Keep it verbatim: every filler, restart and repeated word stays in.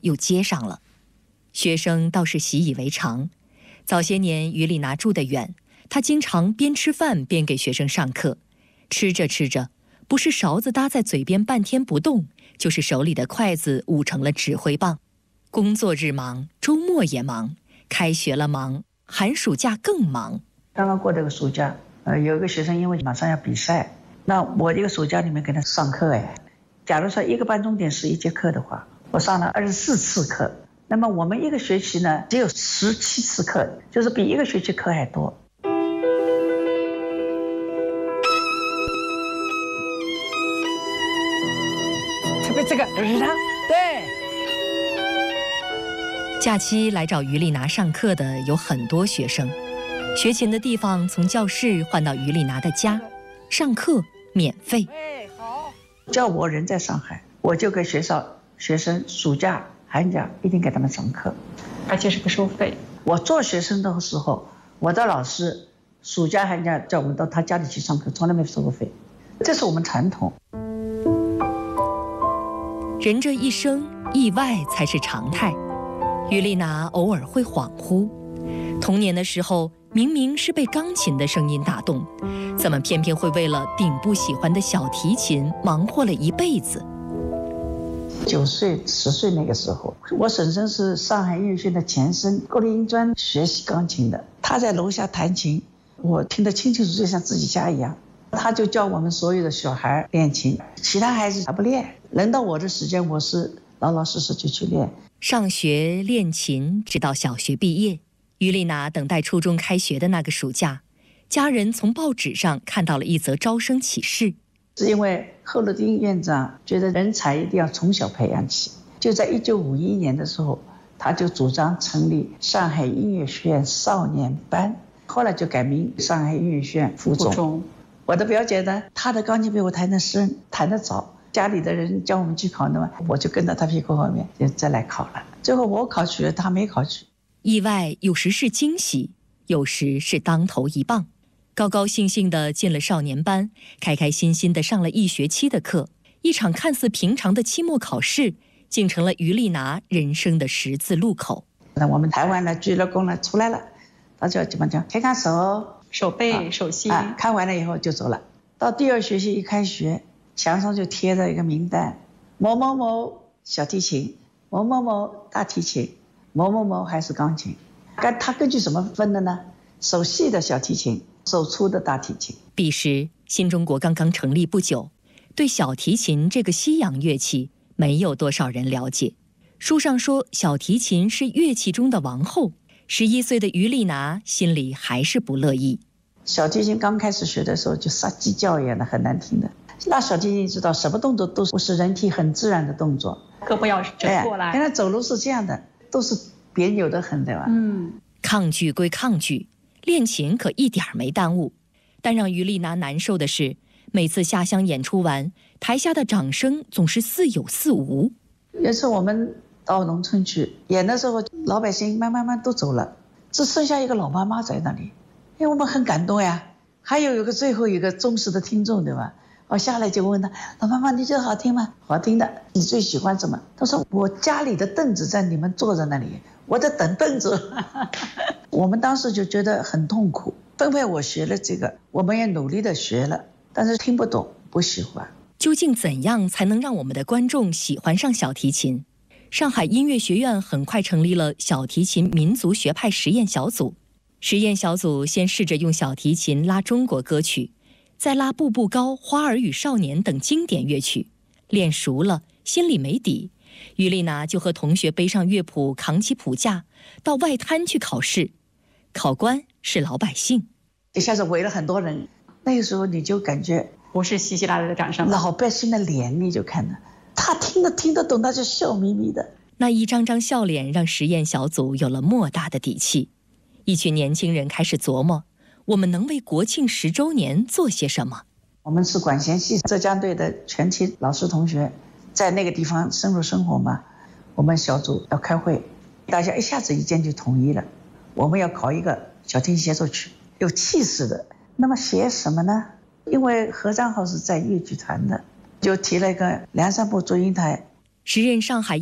又接上了。学生倒是习以为常。早些年于丽娜住得远，她经常边吃饭边给学生上课。吃着吃着，不是勺子搭在嘴边半天不动，就是手里的筷子捂成了指挥棒。工作日忙，周末也忙，开学了忙，寒暑假更忙。 刚刚过这个暑假，呃，有一个学生因为马上要比赛，那我这个暑假里面给他上课哎，假如说一个半钟点是一节课的话，我上了二十四次课。那么我们一个学期呢，只有十七次课，就是比一个学期课还多。 特别这个是他，对。 假期来找于丽娜上课的有很多学生，学琴的地方从教室换到于丽娜的家，上课免费。 哎，好。 叫我人在上海，我就给学校学生暑假寒假一定给他们上课， 而且是不收费。 我做学生的时候，我的老师暑假寒假叫我们到他家里去上课，从来没收过费，这是我们传统。 人这一生，意外才是常态。于丽娜偶尔会恍惚，童年的时候明明是被钢琴的声音打动，怎么偏偏会为了顶不喜欢的小提琴忙活了一辈子？ 九岁十岁那个时候，我婶婶是上海音乐学院的前身国立音专学习钢琴的，她在楼下弹琴，我听得清清楚楚，就像自己家一样。她就教我们所有的小孩练琴，其他孩子还不练。轮到我的时间，我是老老实实就去练。 上学练琴，直到小学毕业。于丽娜等待初中开学的那个暑假，家人从报纸上看到了一则招生启事。 是因为贺鲁丁院长觉得人才一定要从小培养起，就在一九五一年的时候，他就主张成立上海音乐学院少年班，后来就改名上海音乐学院附中。我的表姐呢，她的钢琴比我弹得深，弹得早，家里的人叫我们去考的嘛，我就跟到她屁股后面就再来考了。最后我考取了，她没考取。 意外有时是惊喜，有时是当头一棒。高高兴兴地进了少年班，开开心心地上了一学期的课，一场看似平常的期末考试，竟成了于丽娜人生的十字路口。 那我们台湾的鞠了躬了出来了，他就基本上看看手手背、啊、手心、 啊，看完了以后就走了。到第二学期一开学，墙上就贴着一个名单，某某某小提琴，某某某大提琴，某某某还是钢琴。他根据什么分的呢？手细的小提琴，手粗的大提琴。 彼时新中国刚刚成立不久，对小提琴这个西洋乐器没有多少人了解。书上说小提琴是乐器中的王后，十一岁的于丽娜心里还是不乐意。 小提琴刚开始学的时候就杀鸡叫一样的，很难听的。那小提琴知道什么动作都是人体很自然的动作， 胳膊要折过来， 原来走路是这样的，都是别扭的很，对吧？ 嗯， 抗拒归抗拒，练琴可一点没耽误。但让于丽娜难受的是，每次下乡演出完，台下的掌声总是似有似无。 有次我们到农村去演的时候，老百姓慢慢慢都走了，只剩下一个老妈妈在那里，因为我们很感动呀。还有一个最后一个忠实的听众，对吧？我下来就问他，老妈妈，你觉得好听吗？好听的。你最喜欢什么？他说我家里的凳子在你们坐在那里，我在等凳子。我们当时就觉得很痛苦，分配我学了这个，我们也努力的学了，但是听不懂，不喜欢。 究竟怎样才能让我们的观众喜欢上小提琴？上海音乐学院很快成立了小提琴民族学派实验小组。实验小组先试着用小提琴拉中国歌曲，再拉《步步高》《花儿与少年》等经典乐曲。练熟了，心里没底，于丽娜就和同学背上乐谱，扛起谱架，到外滩去考试。考官是老百姓， 一下子围了很多人。那个时候你就感觉不是稀稀拉拉的掌声， 老百姓的脸你就看到，他听得听得懂，他就笑眯眯的。 那一张张笑脸让实验小组有了莫大的底气。一群年轻人开始琢磨，我们能为国庆十周年做些什么？ 我们是管弦系浙江队的全体老师同学，在那个地方深入生活嘛。我们小组要开会，大家一下子意见就统一了，我们要考一个小提琴协奏曲，有气势的。那么写什么呢？因为何占浩是在乐剧团的，就提了一个梁山伯祝英台。 时任上海